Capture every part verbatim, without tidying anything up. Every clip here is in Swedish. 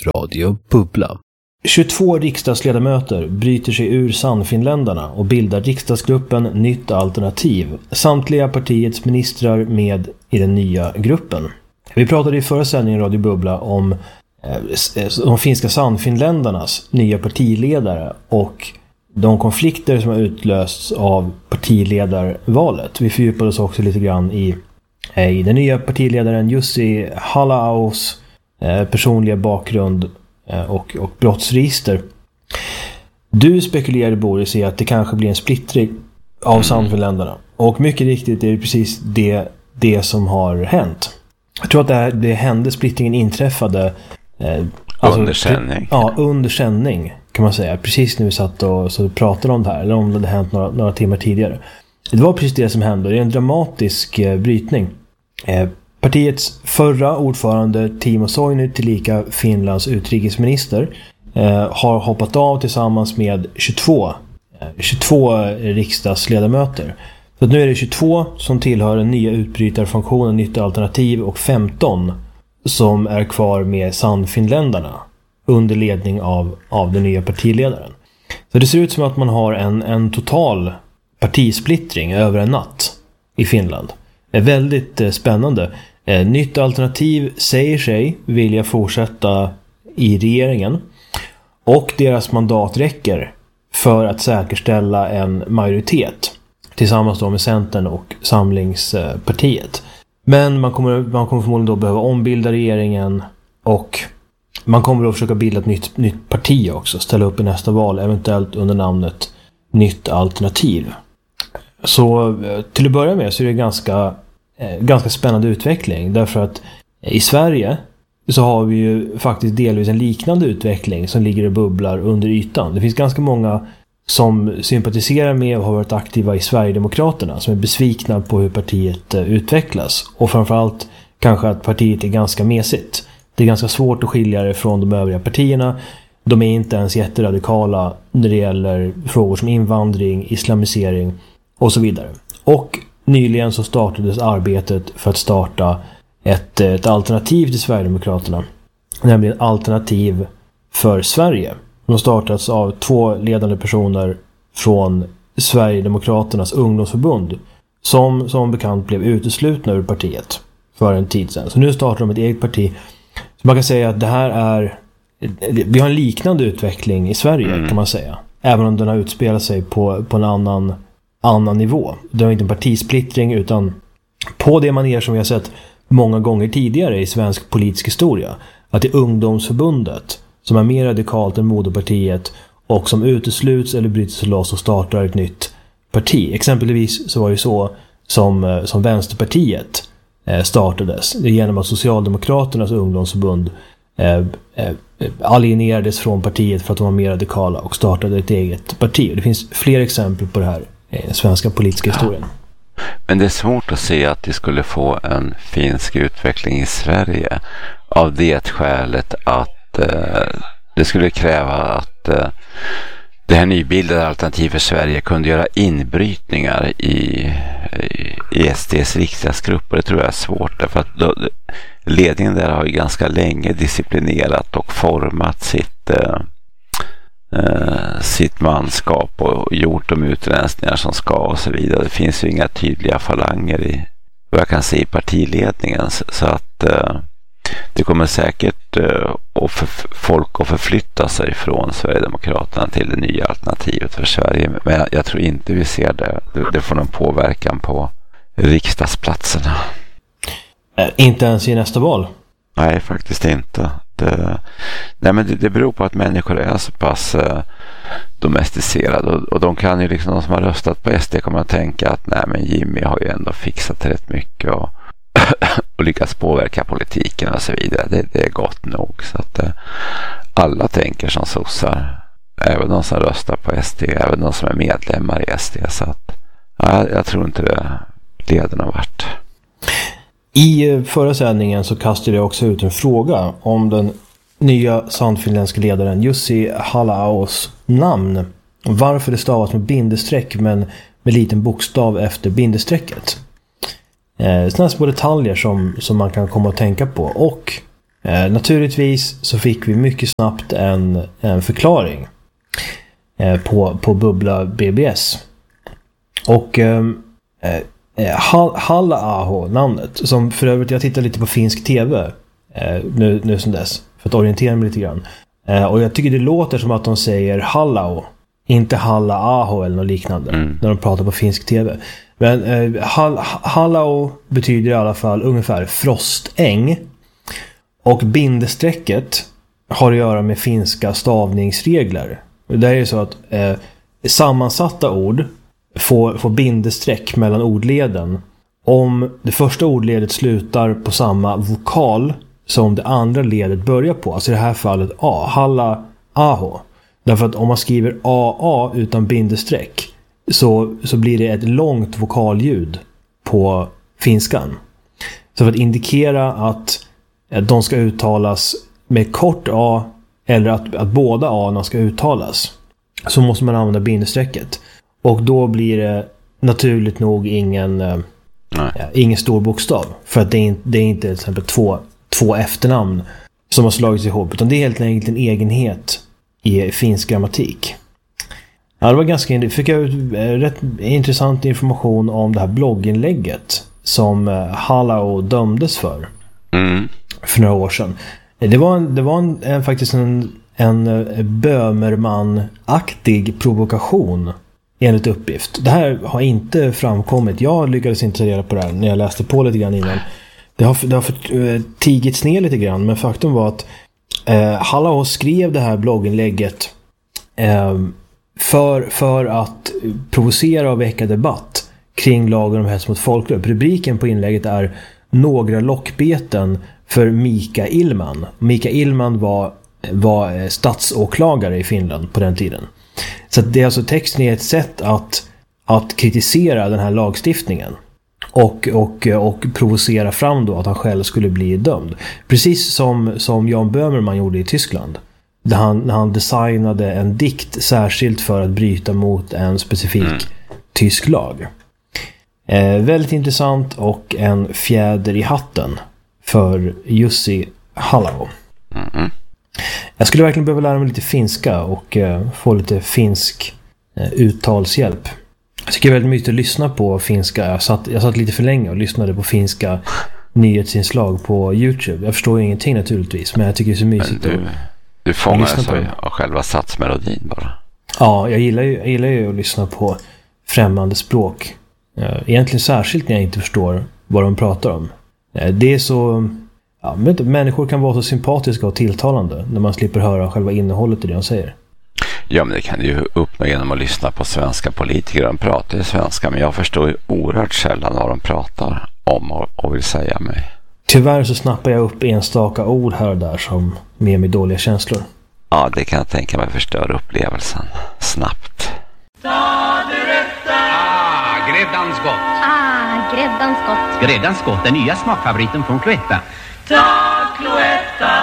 Radio Bubbla. tjugotvå riksdagsledamöter bryter sig ur Sannfinländarna och bildar riksdagsgruppen Nytt Alternativ. Samtliga partiets ministrar med i den nya gruppen. Vi pratade i förra sändningen Radio Bubbla om eh, de finska Sannfinländarnas nya partiledare och de konflikter som har utlösts av partiledarvalet. Vi fördjupade oss också lite grann i, eh, i den nya partiledaren Jussi Halla-ahos eh, personliga bakgrund Och, och brottsregister. Du spekulerade, Boris, i att det kanske blir en splittring av mm. Sannfinländarna. Och mycket riktigt är det precis det, det som har hänt. Jag tror att det, här, det hände, splittringen inträffade eh, alltså, under sändning. Ja, under sändning kan man säga. Precis när vi satt och så pratade om det här. Eller om det hade hänt några, några timmar tidigare. Det var precis det som hände. Det är en dramatisk eh, brytning. Eh, Partiets förra ordförande Timo Soini, tillika Finlands utrikesminister, eh, har hoppat av tillsammans med tjugotvå, eh, tjugotvå riksdagsledamöter. Så nu är det tjugotvå som tillhör den nya utbrytarfunktionen Nytt Alternativ och femton som är kvar med Sannfinländarna under ledning av, av den nya partiledaren. Så det ser ut som att man har en, en total partisplittring över en natt i Finland. Det är väldigt eh, spännande. Eh, Nytt Alternativ säger sig vilja fortsätta i regeringen och deras mandat räcker för att säkerställa en majoritet tillsammans då med Centern och Samlingspartiet. Men man kommer, man kommer förmodligen då behöva ombilda regeringen och man kommer då försöka bilda ett nytt, nytt parti också, ställa upp i nästa val, eventuellt under namnet Nytt Alternativ. Så till att börja med så är det ganska ganska spännande utveckling, därför att i Sverige så har vi ju faktiskt delvis en liknande utveckling som ligger och bubblar under ytan. Det finns ganska många som sympatiserar med och har varit aktiva i Sverigedemokraterna som är besvikna på hur partiet utvecklas, och framförallt kanske att partiet är ganska mesigt. Det är ganska svårt att skilja det från de övriga partierna. De är inte ens jätteradikala när det gäller frågor som invandring, islamisering och så vidare. Och nyligen så startades arbetet för att starta ett, ett alternativ till Sverigedemokraterna, nämligen Alternativ för Sverige. De startats av två ledande personer från Sverigedemokraternas ungdomsförbund som som bekant blev uteslutna ur partiet för en tid sedan. Så nu startar de ett eget parti. Så man kan säga att det här är, vi har en liknande utveckling i Sverige mm. kan man säga, även om den har utspelat sig på, på en annan annan nivå. Det är inte en partisplittring utan på det manér som vi har sett många gånger tidigare i svensk politisk historia, att det är ungdomsförbundet som är mer radikalt än moderpartiet och som utesluts eller bryter sig loss och startar ett nytt parti. Exempelvis så var det så som, som Vänsterpartiet startades. Det är genom att Socialdemokraternas ungdomsförbund eh, eh, alienerades från partiet för att de var mer radikala och startade ett eget parti. Det finns fler exempel på det här i den svenska politiska historien. Ja. Men det är svårt att se att det skulle få en finsk utveckling i Sverige av det skälet att eh, det skulle kräva att eh, det här nybildade Alternativ för Sverige kunde göra inbrytningar i, i S D:s riksdagsgrupp, och det tror jag är svårt därför att då, ledningen där har ju ganska länge disciplinerat och format sitt eh, eh, sitt manskap och gjort de utrensningar som ska och så vidare. Det finns ju inga tydliga falanger i vad jag kan se i partiledningen, så att eh, det kommer säkert uh, att för, folk att förflytta sig från Sverigedemokraterna till det nya Alternativet för Sverige. Men jag, jag tror inte vi ser det. Det, det får någon påverkan på riksdagsplatserna. Äh, inte ens i nästa val? Nej, faktiskt inte. Det, nej, men det, det beror på att människor är så pass uh, domesticerade. Och, och de kan ju liksom, de som har röstat på S D kommer att tänka att nej, men Jimmy har ju ändå fixat rätt mycket och och lyckas påverka politiken och så vidare. Det, det är gott nog. Så att eh, alla tänker som sossar. Även de som röstar på S D, även de som är medlemmar i S D. Så att ja, jag tror inte det leder någon vart. I förra sändningen så kastade jag också ut en fråga om den nya sannfinländska ledaren Jussi Halla-ahos namn. Varför det stavas med bindestreck men med liten bokstav efter bindestrecket. Eh, sådana små detaljer som, som man kan komma att tänka på. Och Eh, naturligtvis så fick vi mycket snabbt en, en förklaring eh, på, på Bubbla B B S. Och eh, eh, Halla-Aho, namnet, som för övrigt jag tittar lite på finsk tv eh, nu, nu som dess, för att orientera mig lite grann. Eh, och jag tycker det låter som att de säger Hallao, inte Halla-Aho eller något liknande, mm. när de pratar på finsk tv. Men eh, hall, Hallao betyder i alla fall ungefär frostäng. Och bindestrecket har att göra med finska stavningsregler. Det är ju så att eh, sammansatta ord får, får bindestreck mellan ordleden om det första ordledet slutar på samma vokal som det andra ledet börjar på. Alltså i det här fallet A, Halla, Aho. Därför att om man skriver A A utan bindestreck så, så blir det ett långt vokalljud på finskan. Så för att indikera att de ska uttalas med kort A eller att, att båda A ska uttalas, så måste man använda bindestrecket. Och då blir det naturligt nog ingen, ja, ingen stor bokstav. För att det är, det är inte till exempel två, två efternamn som har slagits ihop, utan det är helt enkelt en egenhet i finsk grammatik. Ja, det var ganska, fick jag rätt intressant information om det här blogginlägget som Hallao dömdes för. Mm. För några år sedan. Det var, en, det var en, en, faktiskt en, en Böhmermann-aktig provokation enligt uppgift. Det här har inte framkommit. Jag lyckades inte ta reda på det här när jag läste på lite grann innan. Det har, det har för, uh, tigits ner lite grann, men faktum var att uh, Hallao skrev det här blogginlägget uh, för, för att provocera och väcka debatt kring lagen om hets mot folkgrupp. Rubriken på inlägget är "Några lockbeten för Mika Illman". Mika Illman var, var statsåklagare i Finland på den tiden. Så det är alltså, texten är ett sätt att, att kritisera den här lagstiftningen och, och, och provocera fram då att han själv skulle bli dömd. Precis som, som Jan Böhmermann gjorde i Tyskland. Där han, när han designade en dikt särskilt för att bryta mot en specifik mm. tysk lag. Eh, väldigt intressant och en fjäder i hatten för Jussi Hallao. Mm. Jag skulle verkligen behöva lära mig lite finska och eh, få lite finsk eh, uttalshjälp. Jag tycker det är väldigt mycket att lyssna på finska. Jag satt, jag satt lite för länge och lyssnade på finska nyhetsinslag på YouTube. Jag förstår ingenting naturligtvis, men jag tycker det är så mysigt. Du, du fångar sig av själva satsmelodin bara. Ja, jag gillar ju, jag gillar ju att lyssna på främmande språk. Egentligen särskilt när jag inte förstår vad de pratar om. Det är så... Ja, men människor kan vara så sympatiska och tilltalande när man slipper höra själva innehållet i det de säger. Ja, men det kan ju uppnå genom att lyssna på svenska politiker. De pratar ju svenska, men jag förstår ju oerhört sällan vad de pratar om och, och vill säga mig. Tyvärr så snappar jag upp enstaka ord här och där som ger mig dåliga känslor. Ja, det kan jag tänka mig förstör upplevelsen snabbt. Ah, gräddans gott. Ah, gräddans gott. Gräddans gott, den nya smakfavoriten från Cloetta. Ta Cloetta!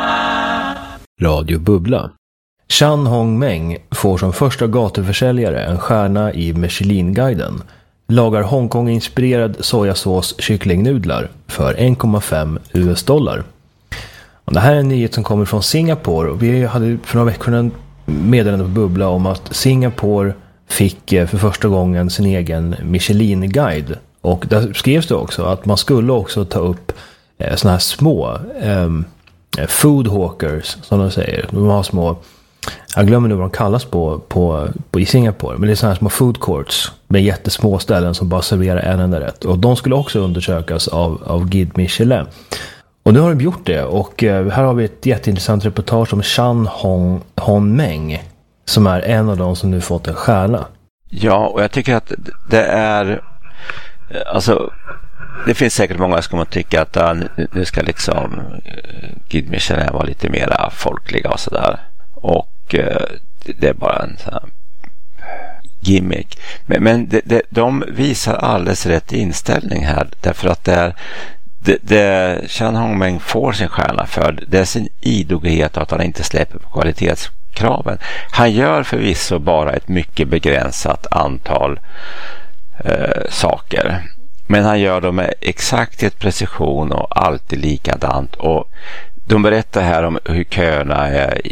Radio Bubbla. Chan Hong Meng får som första gatuförsäljare en stjärna i Michelin-guiden. Lagar Hongkong-inspirerad sojasås kycklingnudlar för en komma fem U S dollar. Och det här är en nyhet som kommer från Singapore. Och vi hade för några veckor sedan meddelande på Bubbla om att Singapore fick för första gången sin egen Michelin-guide. Och där skrevs det också att man skulle också ta upp eh, såna här små eh, food hawkers, som de säger. De har små, jag glömmer nu vad de kallas på, på, på i Singapore, men det är såna här små food courts med jättesmå ställen som bara serverar en enda rätt. Och de skulle också undersökas av, av Guide Michelin. Och nu har de gjort det, och eh, här har vi ett jätteintressant reportage om Chan Hong, Hong Meng, som är en av de som nu fått en stjärna. Ja, och jag tycker att det är, alltså, det finns säkert många som kommer tycka att uh, nu ska liksom uh, Guide Michelin vara lite mera folkliga och sådär. Och uh, det är bara en sån här gimmick. Men, men det, det, de visar alldeles rätt inställning här, därför att det är det, det Chan Hong Meng får sin stjärna för, det är sin idoghet att han inte släpper på kvalitetskraven. Han gör förvisso bara ett mycket begränsat antal eh, saker, men han gör dem med exakthet, precision och alltid likadant, och de berättar här om hur köerna är